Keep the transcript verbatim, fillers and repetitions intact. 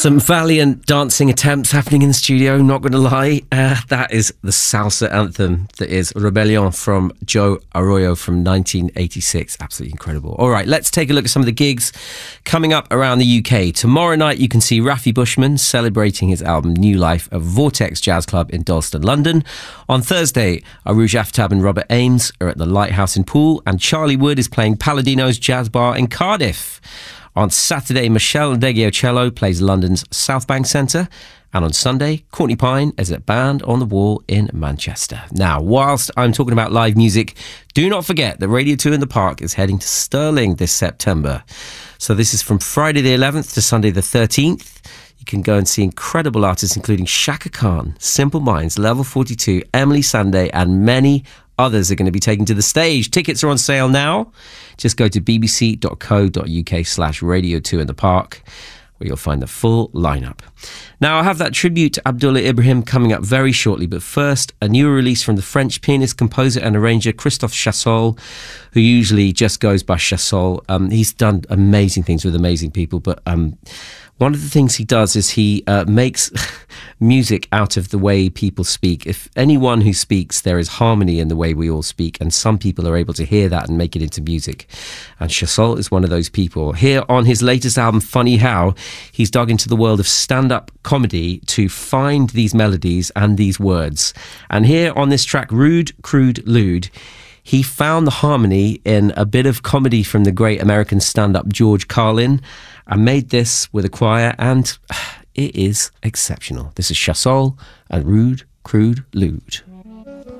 Some valiant dancing attempts happening in the studio, not going to lie. Uh, that is the salsa anthem that is Rebellion from Joe Arroyo from nineteen eighty-six. Absolutely incredible. All right, let's take a look at some of the gigs coming up around the U K. Tomorrow night, you can see Rafi Bushman celebrating his album New Life at Vortex Jazz Club in Dalston, London. On Thursday, Arouj Aftab and Robert Ames are at the Lighthouse in Poole, and Charlie Wood is playing Paladino's Jazz Bar in Cardiff. On Saturday, Michelle Ndegeocello plays London's South Bank Centre. And on Sunday, Courtney Pine is at Band on the Wall in Manchester. Now, whilst I'm talking about live music, do not forget that Radio two in the Park is heading to Stirling this September. So this is from Friday the eleventh to Sunday the thirteenth. You can go and see incredible artists including Shaka Khan, Simple Minds, Level forty-two, Emily Sandé, and many others are going to be taken to the stage. Tickets are on sale now. Just go to bbc.co.uk slash radio two in the park, where you'll find the full lineup. Now, I have that tribute to Abdullah Ibrahim coming up very shortly, but first, a new release from the French pianist, composer and arranger Christophe Chassol, who usually just goes by Chassol. Um, he's done amazing things with amazing people, but um, one of the things he does is he uh, makes music out of the way people speak. If anyone who speaks, there is harmony in the way we all speak, and some people are able to hear that and make it into music. And Chassol is one of those people. Here on his latest album, Funny How, he's dug into the world of stand-up comedy to find these melodies and these words. And here on this track, Rude, Crude, Lewd, he found the harmony in a bit of comedy from the great American stand-up George Carlin and made this with a choir, and it is exceptional. This is Chassol and Rude, Crude, Lewd.